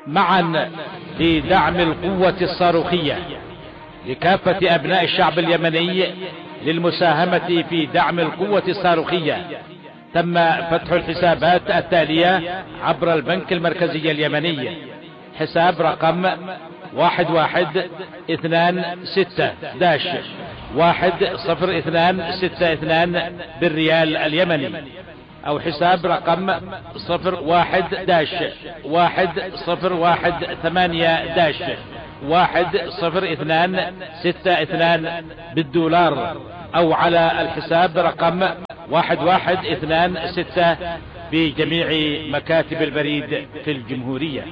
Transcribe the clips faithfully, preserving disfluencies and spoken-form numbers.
معا لدعم القوة الصاروخية لكافة أبناء الشعب اليمني للمساهمة في دعم القوة الصاروخية. تم فتح الحسابات التالية عبر البنك المركزي اليمني: حساب رقم واحد واحد اثنان ستة داش واحد صفر اثنان ستة اثنان بالريال اليمني، او حساب رقم صفر واحد داش واحد صفر واحد ثمانية داش واحد صفر اثنان ستة اثنان بالدولار، او على الحساب رقم واحد واحد اثنان ستة في جميع مكاتب البريد في الجمهورية.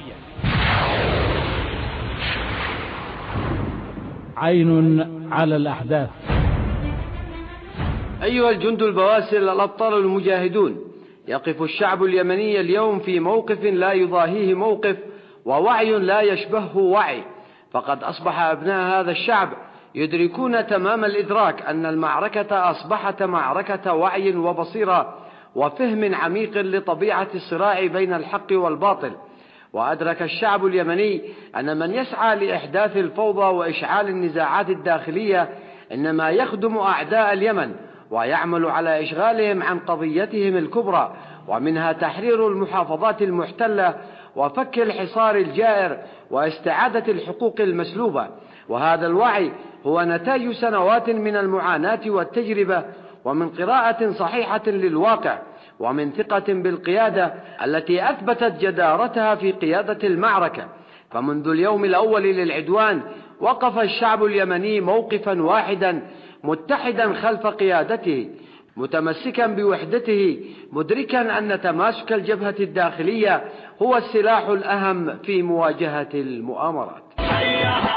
عين على الأحداث. أيها الجند البواسل الأبطال المجاهدون، يقف الشعب اليمني اليوم في موقف لا يضاهيه موقف، ووعي لا يشبهه وعي. فقد أصبح أبناء هذا الشعب يدركون تمام الإدراك أن المعركة أصبحت معركة وعي وبصيرة وفهم عميق لطبيعة الصراع بين الحق والباطل. وأدرك الشعب اليمني أن من يسعى لإحداث الفوضى وإشعال النزاعات الداخلية إنما يخدم أعداء اليمن، ويعمل على إشغالهم عن قضيتهم الكبرى، ومنها تحرير المحافظات المحتلة وفك الحصار الجائر واستعادة الحقوق المسلوبة. وهذا الوعي هو نتاج سنوات من المعاناة والتجربة، ومن قراءة صحيحة للواقع، ومن ثقة بالقيادة التي أثبتت جدارتها في قيادة المعركة. فمنذ اليوم الأول للعدوان وقف الشعب اليمني موقفا واحدا متحدا خلف قيادته، متمسكا بوحدته، مدركا أن تماسك الجبهة الداخلية هو السلاح الأهم في مواجهة المؤامرات.